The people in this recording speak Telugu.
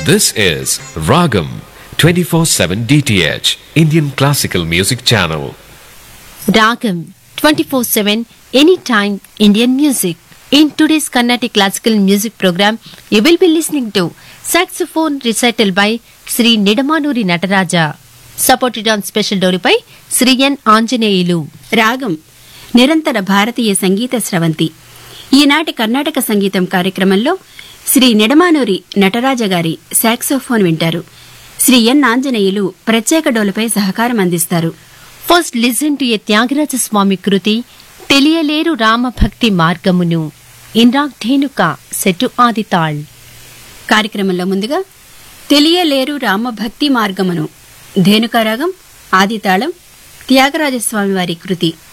This is Ragam 24/7 DTH Indian Classical Music Channel. Ragam 24/7 anytime Indian music. In today's Carnatic Classical Music program, you will be listening to saxophone recital by Sri Nidamanuri Nataraja, supported on special dowry by Sri N. Anjaneyulu. రాగం నిరంతర భారతీయ సంగీత స్రవంతి. ఈనాటి కర్ణాటక సంగీతం కార్యక్రమంలో శ్రీ నిడమానూరి నటరాజ గారి సాక్సోఫోన్ వింటారు. శ్రీ ఎన్ ఆంజనేయులు ప్రత్యేక డోలుపై సహకారం అందిస్తారు. First listen to a Tyagaraja Swami కృతి తెలియలేరు రామభక్తి మార్గమును ఇన్రాగ్ ధేనుక సెటు ఆదితాళ్. కార్యక్రమంలో ముందుగా తెలియలేరు రామభక్తి మార్గమును ధేనుకారాగం ఆదితాళం త్యాగరాజస్వామి వారి కృతి.